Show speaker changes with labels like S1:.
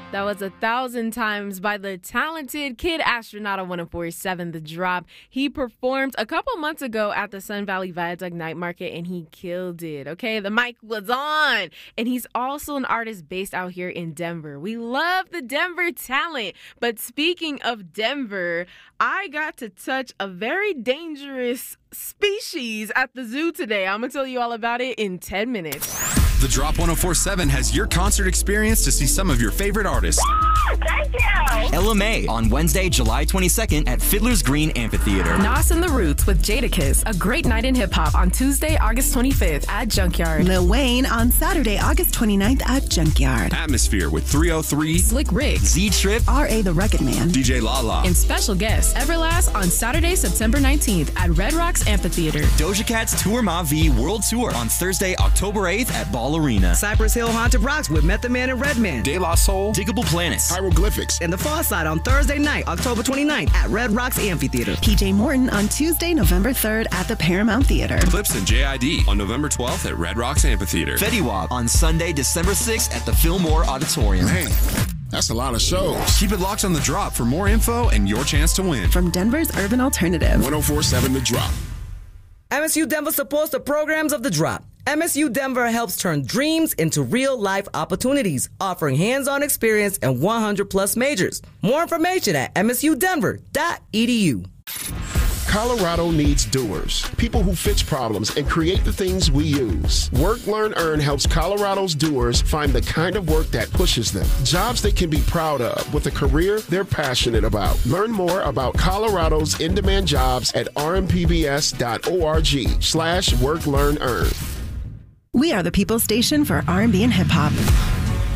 S1: That was 1,000 Times by the talented Kid Astronaut on 104.7 The Drop. He performed a couple months ago at the Sun Valley Viaduct Night Market, and he killed it, okay? The mic was on. And he's also an artist based out here in Denver. We love the Denver talent. But speaking of Denver, I got to touch a very dangerous species at the zoo today. I'm going to tell you all about it in 10 minutes.
S2: The Drop 104.7 has your concert experience to see some of your favorite artists.
S3: Thank you!
S4: Ella May on Wednesday, July 22nd at Fiddler's Green Amphitheater.
S5: Nas and the Roots with Jadakiss, a great night in hip-hop on Tuesday, August 25th at Junkyard.
S6: Lil Wayne on Saturday, August 29th at Junkyard.
S2: Atmosphere with 303,
S5: Slick Rick,
S4: Z-Trip,
S6: R.A. the Rugged Man,
S2: DJ Lala,
S5: and special guest Everlast on Saturday, September 19th at Red Rocks Amphitheater.
S4: Doja Cat's Tour Ma V World Tour on Thursday, October 8th at Ball Arena.
S7: Cypress Hill Haunted Rocks with Method Man and Redman.
S2: De La Soul,
S4: Diggable Planets,
S8: Hieroglyphics,
S7: And The Far Side on Thursday night, October 29th at Red Rocks Amphitheater.
S6: PJ Morton on Tuesday, November 3rd at the Paramount Theater.
S2: Clips and JID on November 12th at Red Rocks Amphitheater.
S4: Fetty Wap on Sunday, December 6th at the Fillmore Auditorium.
S8: Man, that's a lot of shows.
S2: Keep it locked on The Drop for more info and your chance to win.
S6: From Denver's Urban Alternative.
S8: 104.7 The Drop.
S7: MSU Denver supports the programs of The Drop. MSU Denver helps turn dreams into real-life opportunities, offering hands-on experience in 100-plus majors. More information at msudenver.edu.
S8: Colorado needs doers, people who fix problems and create the things we use. Work, Learn, Earn helps Colorado's doers find the kind of work that pushes them, jobs they can be proud of with a career they're passionate about. Learn more about Colorado's in-demand jobs at rmpbs.org/work, learn, earn.
S6: We are the People Station for R&B and hip hop.